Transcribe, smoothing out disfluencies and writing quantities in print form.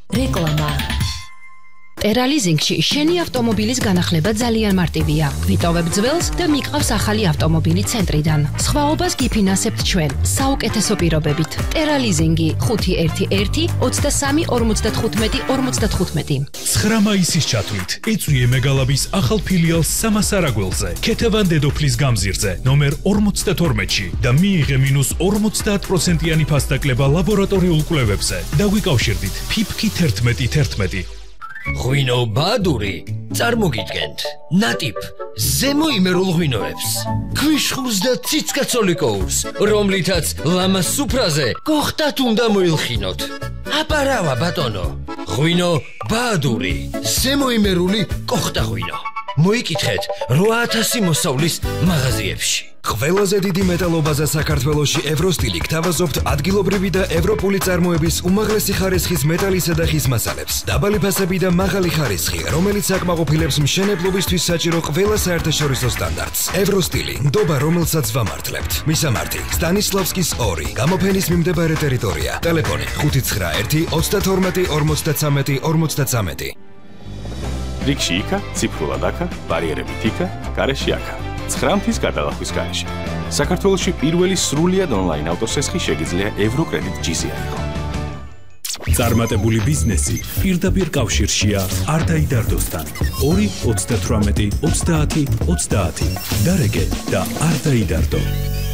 რეკლამა Teralizingში შენი ავტომობილის განახლება ძალიან მარტივია. ვიტოვებ ძველს და მიყავს ახალი ავტომობილი ცენტრიდან. სხვაობას გიფინანსებთ ჩვენ საუკეთესო პირობებით. Teralizingi 511 23 55 55. 9 მაისის ჩათვლით ეწვიე მეგალაბის ახალ ფილიალს სამასარაგველზე, ქეთევან დედოფლის გამზირზე, ნომერ 52-ში და მიიღე -50%-იანი ფასდაკლება ლაბორატორიულ კვლევებზე. დაგვიკავშირდით ფიფკი 1111. ღვინო ბადური წარმოგიდგენთ ნატიფ ზემო იმერულ ღვინოებს ქვიშხულს და ციცკაცოლიკოურს რომლითაც ლამას სუფრაზე გოხტათ უნდა მოილხინოთ აპარავა ბატონო ღვინო ბადური ზემო იმერული კოხტა ღვინო მოიკითხეთ 8000 მოსავლის მაღაზიებში ყველაზე დიდი მეტალობაზე საქართველოში ევროსტილი გთავაზობთ ადგილობრივი და ევროპული წარმოების უმაღლესი ხარისხის მეტალისა და ხის მასალებს. დაბალი ფასები და მაღალი ხარისხი, რომელიც აკმაყოფილებს მშენებლობისთვის საჭირო ყველა საერთაშორისო სტანდარტს. ევროსტილი, ნდობა, რომელსაც ვამართლებთ. მისამართი: სტანისლავსკის 2, გამოფენის მიმდებარე ტერიტორია. ტელეფონი: 591 32 53 53. რიგში იქა, ციფრულად აქა, ბარიერებით იქა, გარეშე აქა. 9 მთის გადალახვის გარეშე. საქართველოში პირველი სრულიად ონლაინ ავტოსესხი შეგიძლია ევროკრედიტ GC აიღო. წარმატებული ბიზნესი პირდაპირ კავშირშია არდაიდარდოსთან. 2 38 30 30. დარეგე და არდაიდარდო.